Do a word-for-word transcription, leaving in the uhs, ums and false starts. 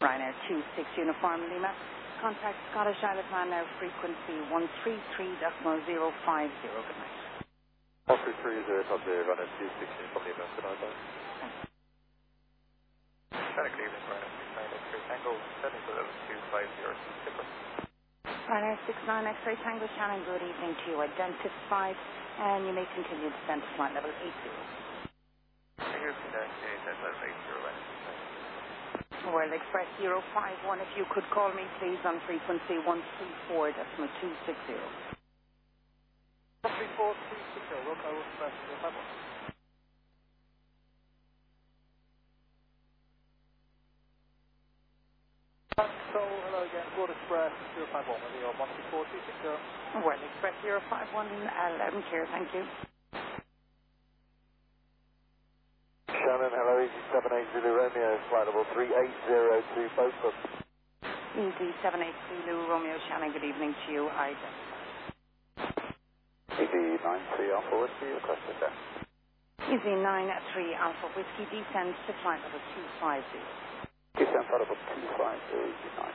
Ryanair two six Uniform Lima. Contact Scottish Isle of Man now, frequency one three three point zero five zero. Good night. one three three zero top zero, Ryanair two six Uniform Lima. Good night, guys. Shannon, good evening, Ryanair six nine X-ray Tango, seven zero two five zero, skipper. Ryanair six nine X-ray Tango, Shannon, good evening to you. Identified, and you may continue descent to flight level eight zero. Here's the dash eight level eight zero, Ryanair six nine. World Express zero five one, if you could call me please on frequency one three four point two six zero. one three four two six zero, local Express zero five one. So, hello again, World Express zero five one, with your one three four two six zero. World Express zero five one, uh, loud and clear, thank you. Shannon, hello, Easy seven eight Zulu Romeo, flight level three eight zero to Beaufort. Easy seven eight Zulu Romeo, Shannon, good evening to you. I Easy nine three Alpha Whiskey, request descent. Easy nine three Alpha Whiskey descends to flight level two five zero. Descent flight level two five zero, Easy nine.